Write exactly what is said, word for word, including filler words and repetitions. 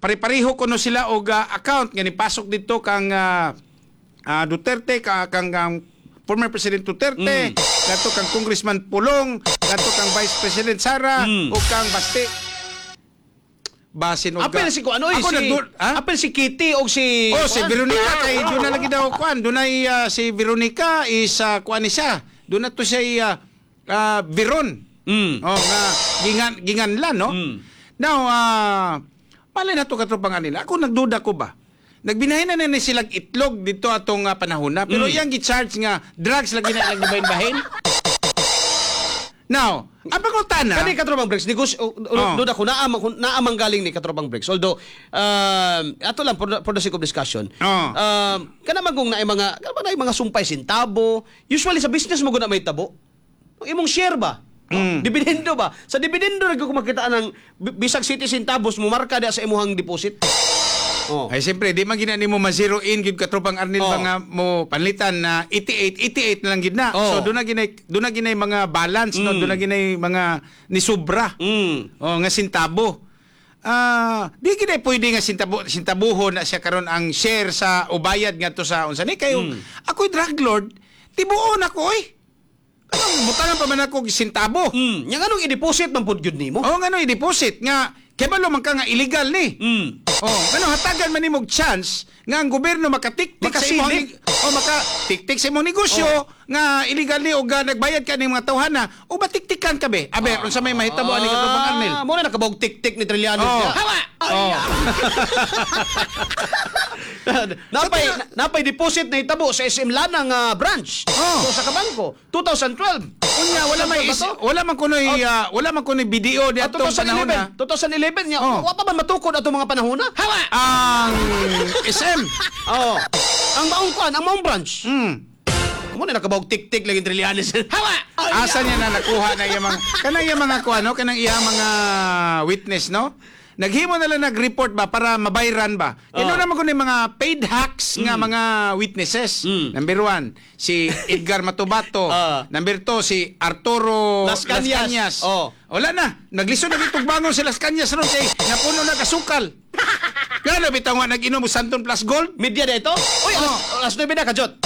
pare-pareho kuno sila og uh, account nga nipasok dito kang uh, uh, Duterte ka kang um, former President Duterte, mm. kato kang Congressman Pulong, kato kang Vice President Sara, mm. o kang Baste. Basin og apel si ko ano ako si nagdu- ha? apel si Kitty og si Oh, si Veronica kay doon na lagi daw kuan. Doon ay uh, si Veronica is uh, kuan ni siya. Doon na to siya uh, uh, Veron. Mm. Oh, nga gingan ginganlan no. Mm. Now uh, pala na to katropang nila. Ako nagduda ko ba. Nagbinahin na na silang itlog dito atong uh, panahon na pero mm. iyang gi-charge nga drugs lagi na lagi bahin-bahin. Now, apa ko tana? Kani Katrobang Bricks, negosyo, oh. duda ko, naamang, naamang galing ni Katrobang Bricks. Although, um, ato lang, for, for the sake of discussion, oh. um, kanamang kung na mga, kanamang na mga sumpay sintabo, usually sa business mo na may tabo, imong share ba? Mm. Dividendo ba? Sa dividendo, nagkukumakita ng bisag city sintabos, mo marka da sa imuhang deposit. Oh. Ay siyempre, di man ginani mo ma-zero in gid katropang Arnil oh. mga mo panlitan na eighty-eight, eighty-eight na lang gid na. Oh. So doon na ginay doon na ginay mga balance mm. no, doon na ginay mga ni sobra. Mm. Oh, nga sintabo. Ah, uh, di ginay pwede nga sintabo sintabuhon na siya karon ang share sa ubayad ngadto sa unsa ni kayo. Mm. Ako'y drug lord, tibuon ako oy. Kanang mutangan pa man ako sintabo. Mm. Yang anong i-deposit man pud gyud nimo? Oh, ngano i-deposit nga kaya ba man ka nga illegal ni? Mm. Oh, ano hatagan man nimog chance nga ang gobyerno makatiktik sa imong oh maka tiktik sa imong negosyo oh. nga illegal ni o ga nagbayad ka ning mga tawhana o batiktikan ka be. Aber unsa may mahitabo ani ka Bang Arnel? Ah, mo na nakabog tiktik ni Trilliano. Oh. Hawa. Oh. napay napay deposit na hitabo sa S M Lanang uh, branch. Oh. So sa kabangko twenty twelve. Unya wala may is, wala man kunoy uh, wala man kunoy video di atong panahon na. twenty eleven nya oh. wa pa man matukod ato mga panahon na. Hawa. Ang S M. Oh. Ang maong kuan, ang maong branch. Mm. Mo na nakabog tik-tik lagi Trillanes. Hawa. Asa niya na nakuha na yung mga kanang yung mga kuan no, kanang iya mga witness no. Naghimo na lang nag-report ba para mabayran ba? Kino oh. naman ko ni mga paid hacks nga mm. mga witnesses. Mm. Number one, si Edgar Matubato. uh. Number two, si Arturo Las Cañas. Las Cañas. Oh. Wala na. Naglisod na itong bangon si Las Cañas ron kay napuno na kasukal. Kaya bitaw nga nag-inom mo Santon Plus Gold. Media na ito? Uy, oh. alas, alas nine na kajot.